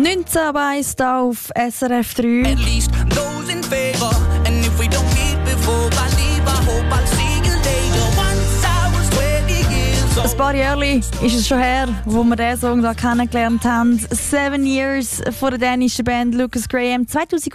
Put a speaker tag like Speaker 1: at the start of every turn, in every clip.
Speaker 1: 19:01 hier auf SRF 3.
Speaker 2: At least those in favor. And if we don't meet before I leave, I hope I'll see you later. Once I was 20 years old.
Speaker 1: Ein paar Jahre ist es schon her, wo wir diesen Song hier kennengelernt haben. 7 Years von der dänischen Band Lucas Graham.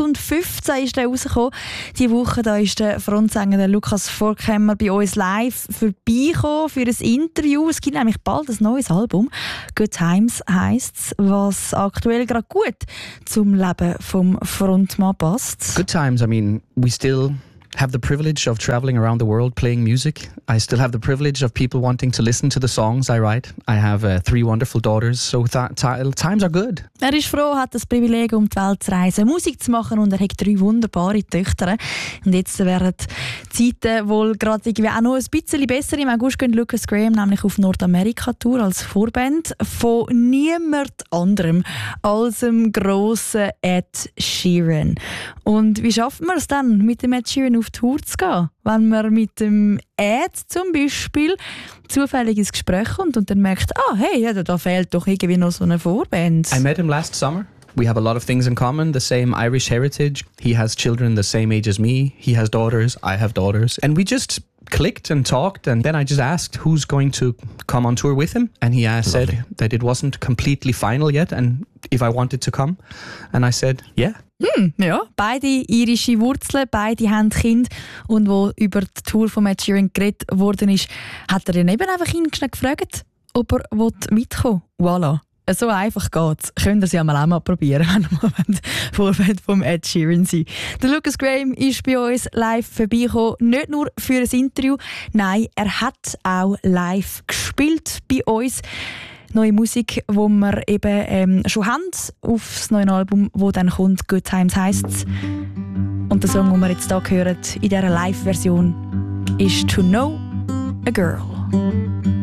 Speaker 1: 2015 ist der rausgekommen. Diese Woche da ist der Frontsänger der Lukas Forchheimer bei uns live vorbeigekommen für ein Interview. Es gibt nämlich bald ein neues Album. Good Times heisst es, was aktuell gerade gut zum Leben vom Frontmann passt.
Speaker 3: Good times. I mean, we still have the privilege of traveling around the world playing music. I still have the privilege of people wanting to listen to the songs I write. I have 3 wonderful daughters, so times are good.
Speaker 1: Er ist froh, hat das Privileg, um die Welt zu reisen, Musik zu machen, und er hat 3 wunderbare Töchter. Und jetzt werden die Zeiten wohl gerade irgendwie auch noch ein bisschen besser. Im August geht Lucas Graham nämlich auf Nordamerika-Tour als Vorband von niemand anderem als dem grossen Ed Sheeran. Und wie schaffen wir es dann, mit dem Ed Sheeran auf Tour zu gehen? Wenn man mit dem Ed zum Beispiel zufällig ins Gespräch kommt und dann merkt, hey, ja, da fehlt doch irgendwie noch so eine Vorband.
Speaker 3: I met him last summer. We have a lot of things in common, the same Irish heritage. He has children the same age as me. He has daughters, I have daughters. And we just clicked and talked, and then I just asked who's going to come on tour with him, and he said that it wasn't completely final yet and if I wanted to come, and I said yeah.
Speaker 1: Ja, beide irische Wurzeln, beide haben Kinder, und wo über die Tour von Ed Sheeran geredet worden ist, hat er dann eben einfach ihn schnell gefragt, ob er mitkommen will. Voilà. So einfach geht's. Könnt ihr es ja auch mal probieren, wenn ihr mal Vorband vom Ed Sheeran sein. Der Lucas Graham ist bei uns live vorbeigekommen. Nicht nur für ein Interview, nein, er hat auch live gespielt bei uns. Neue Musik, die wir eben schon haben, auf das neue Album, das dann kommt. Good Times heisst es. Und der Song, den wir jetzt hier hören, in dieser Live-Version, ist «To Know a Girl».